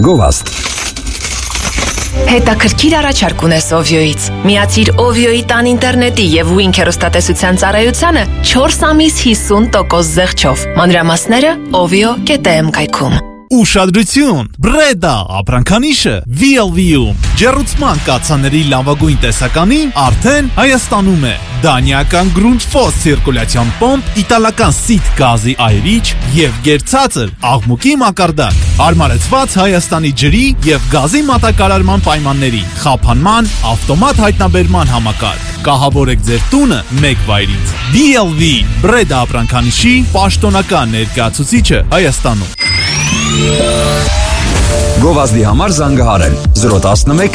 Գովազդ։ Հետաքրքիր առաջարկ ունես Ovio-ից։ Միացիր Ovio-ի տան ինտերնետի եւ Wink հեռուստատեսության ծառայությանը 4 ամիս 50% զեղչով։ Մանրամասները ovio.am կայքում։ Ուշադրություն! Բրեդա ապրանքանիշը VLV-ում ջեռուցման կաթսաների լավագույն տեսականին արդեն Հայաստանում է։ Դանիական Grundfos ցիրկուլյացիոն պոմպ, իտալական Sit գազի այրիչ եւ գերցածր աղմուկի մակարդակ։ Հարմարեցված Հայաստանի ջրի եւ գազի մատակարարման պայմանների, խափանման, ավտոմատ հայտնաբերման համակարգ։ Կահավորեք ձեր տունը մեկ վայրից։ VLV Բրեդա ապրանքանիշի պաշտոնական ներկայացուցիչը Հայաստանում։ Գովազդի համար զանգահարել 011